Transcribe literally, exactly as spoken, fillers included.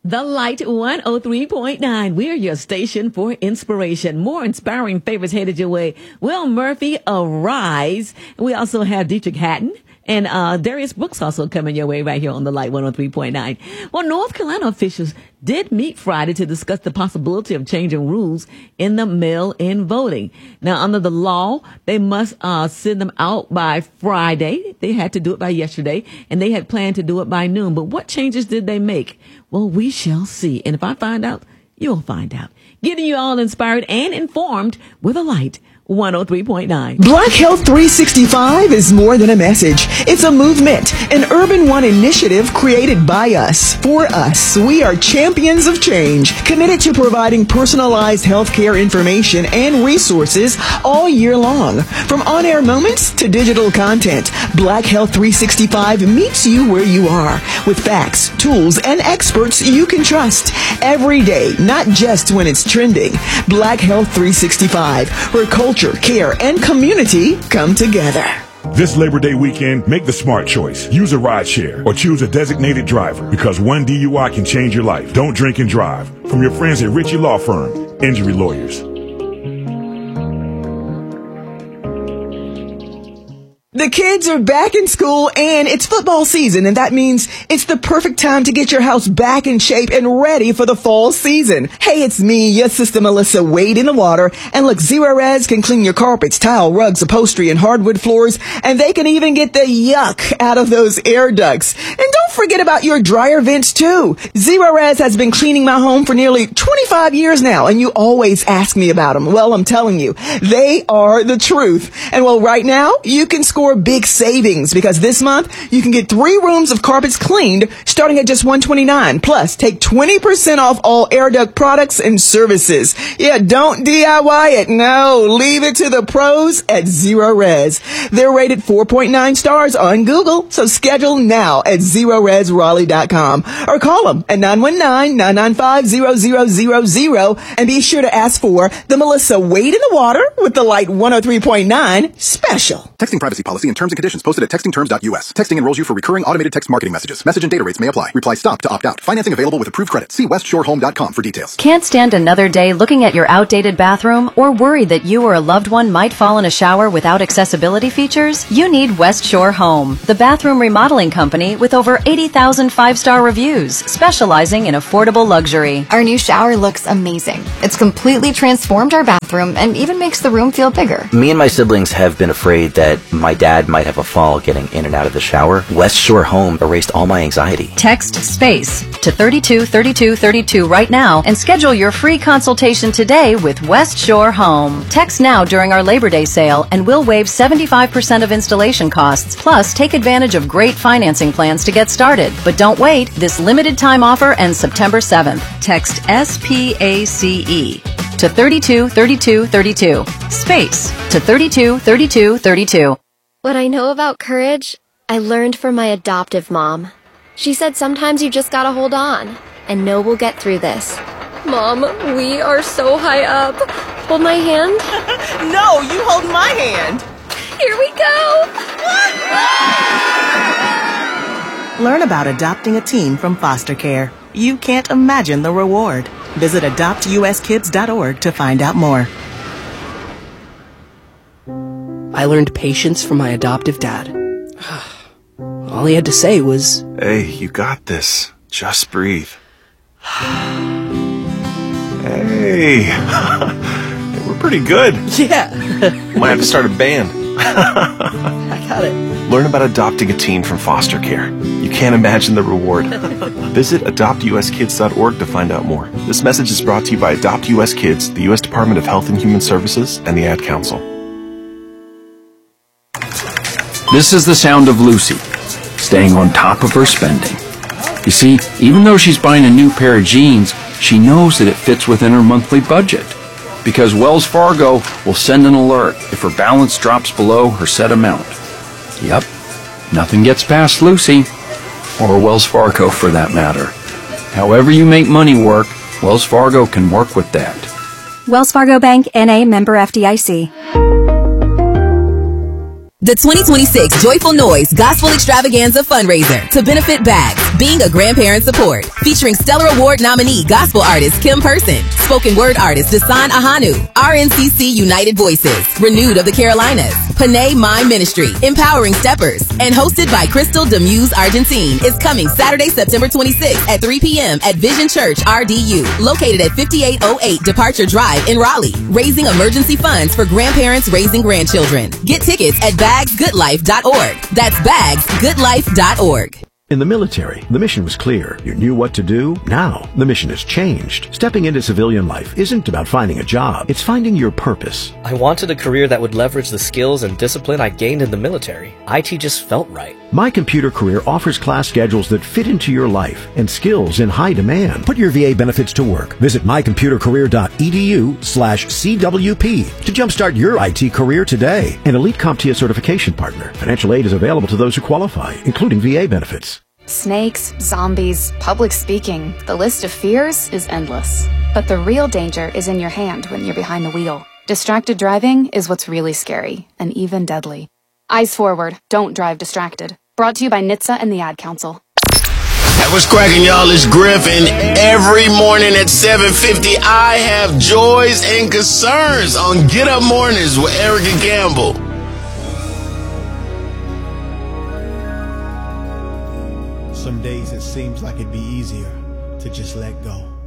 The Light one oh three point nine. We're your station for inspiration. More inspiring favorites headed your way. Will Murphy, Arise. We also have Dietrich Hatton and uh Darius Brooks also coming your way right here on The Light one oh three point nine. Well, North Carolina officials did meet Friday to discuss the possibility of changing rules in the mail-in voting. Now, under the law, they must uh send them out by Friday. They had to do it by yesterday, and they had planned to do it by noon. But what changes did they make? Well, we shall see. And if I find out, you'll find out. Getting you all inspired and informed with a Light one oh three point nine. Black Health three sixty-five is more than a message. It's a movement, an Urban One initiative created by us, for us. We are champions of change, committed to providing personalized healthcare information and resources all year long. From on-air moments to digital content, Black Health three sixty-five meets you where you are with facts, tools, and experts you can trust every day, not just when it's trending. Black Health three sixty-five, where culture, care, and community come together. This Labor Day weekend, make the smart choice. Use a rideshare or choose a designated driver because one D U I can change your life. Don't drink and drive. From your friends at Ritchie Law Firm, Injury Lawyers. The kids are back in school and it's football season, and that means it's the perfect time to get your house back in shape and ready for the fall season. Hey, it's me, your sister Melissa, Wade in the water. And look, Zero Res can clean your carpets, tile, rugs, upholstery, and hardwood floors, and they can even get the yuck out of those air ducts. And don't forget about your dryer vents too. Zero Res has been cleaning my home for nearly twenty-five years now, and you always ask me about them. Well, I'm telling you, they are the truth. And well, right now, you can score big savings because this month you can get three rooms of carpets cleaned starting at just one hundred twenty-nine dollars. Plus, take twenty percent off all air duct products and services. Yeah, don't D I Y it. No, leave it to the pros at Zero Res. They're rated four point nine stars on Google, so schedule now at zero res raleigh dot com or call them at nine one nine, nine nine five, zero zero zero zero and be sure to ask for the Melissa Wade in the Water with the Light one oh three point nine special. Texting privacy policy and terms and conditions posted at texting terms dot u s. Texting enrolls you for recurring automated text marketing messages. Message and data rates may apply. Reply STOP to opt out. Financing available with approved credit. See west shore home dot com for details. Can't stand another day looking at your outdated bathroom or worried that you or a loved one might fall in a shower without accessibility features? You need West Shore Home, the bathroom remodeling company with over eighty thousand five-star reviews, specializing in affordable luxury. Our new shower looks amazing. It's completely transformed our bathroom and even makes the room feel bigger. Me and my siblings have been afraid that my dad might have a fall getting in and out of the shower. West Shore Home erased all my anxiety. Text SPACE to thirty-two thirty-two thirty-two right now and schedule your free consultation today with West Shore Home. Text now during our Labor Day sale and we'll waive seventy-five percent of installation costs. Plus, take advantage of great financing plans to get started. But don't wait. This limited time offer ends September seventh. Text SPACE to thirty-two thirty-two thirty-two. SPACE to thirty-two thirty-two thirty-two. What I know about courage, I learned from my adoptive mom. She said sometimes you just gotta hold on and know we'll get through this. Mom, we are so high up. Hold my hand. No, you hold my hand. Here we go. Learn about adopting a teen from foster care. You can't imagine the reward. Visit adopt u s kids dot org to find out more. I learned patience from my adoptive dad. All he had to say was, "Hey, you got this. Just breathe." Hey, we're pretty good. Yeah. Might have to start a band. I got it. Learn about adopting a teen from foster care. You can't imagine the reward. Visit adopt u s kids dot org to find out more. This message is brought to you by Adopt U S Kids, the U S Department of Health and Human Services, and the Ad Council. This is the sound of Lucy, staying on top of her spending. You see, even though she's buying a new pair of jeans, she knows that it fits within her monthly budget. Because Wells Fargo will send an alert if her balance drops below her set amount. Yep, nothing gets past Lucy, or Wells Fargo for that matter. However you make money work, Wells Fargo can work with that. Wells Fargo Bank, N A, member F D I C. The twenty twenty-six Joyful Noise Gospel Extravaganza fundraiser to benefit Bags, Being a Grandparent Support, featuring Stellar Award nominee gospel artist Kim Person, spoken word artist Dasan Ahanu, R N C C United Voices, Renewed of the Carolinas, Panay Mime Ministry, Empowering Steppers, and hosted by Crystal Demuse Argentine, is coming Saturday, September twenty-sixth at three p.m. at Vision Church R D U, located at fifty-eight oh eight Departure Drive in Raleigh, raising emergency funds for grandparents raising grandchildren. Get tickets at bags good life dot org. That's bags good life dot org. In the military, the mission was clear. You knew what to do. Now, the mission has changed. Stepping into civilian life isn't about finding a job. It's finding your purpose. I wanted a career that would leverage the skills and discipline I gained in the military. I T just felt right. My Computer Career offers class schedules that fit into your life and skills in high demand. Put your V A benefits to work. Visit my computer career dot e d u slash C W P to jumpstart your I T career today. An Elite CompTIA certification partner. Financial aid is available to those who qualify, including V A benefits. Snakes, zombies, public speaking. The list of fears is endless. But the real danger is in your hand when you're behind the wheel. Distracted driving is what's really scary and even deadly. Eyes forward. Don't drive distracted. Brought to you by N H T S A and the Ad Council. Hey, what's cracking, y'all? It's Griffin. Every morning at seven fifty, I have joys and concerns on Get Up Mornings with Erica Campbell. Some days it seems like it'd be easier to just let go.